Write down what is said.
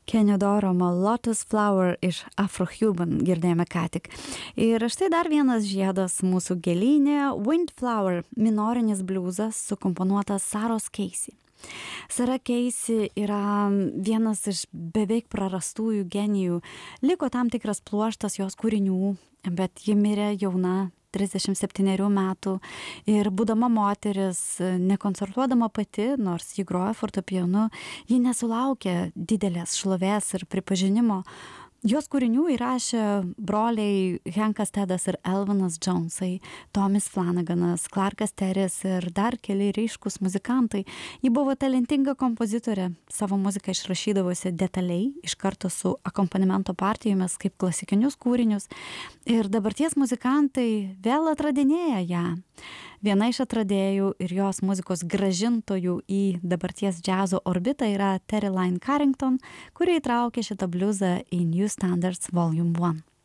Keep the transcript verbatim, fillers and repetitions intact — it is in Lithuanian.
Kenny Doramo Lotus Flower iš Afrohuman girdėjome ką tik. Ir štai dar vienas žiedas mūsų gėlynė Windflower, minorinis bliuzas sukomponuotas Saros Casey. Sara Casey yra vienas iš beveik prarastųjų genijų. Liko tam tikras pluoštas jos kūrinių, bet ji mirė jauna, trisdešimt septynerių metų ir būdama moteris, nekoncertuodama pati, nors ji groja fortepijonu, ji nesulaukė didelės šlovės ir pripažinimo. Jos kūrinių įrašė broliai Hankas Tedas ir Elvinas Jonesai, Tomis Flanaganas, Clarkas Teris ir dar keli ryškus muzikantai. Ji buvo talentinga kompozitorė, savo muziką išrašydavosi detaliai, iš karto su akompanimento partijomis kaip klasikinius kūrinius. Ir dabarties muzikantai vėl atradinėja ją. Viena iš atradėjų ir jos muzikos grąžintojų į dabarties džiazo orbitą yra Terry Lyne Carrington, kuri įtraukė šitą bliuzą į New Standards Volume one.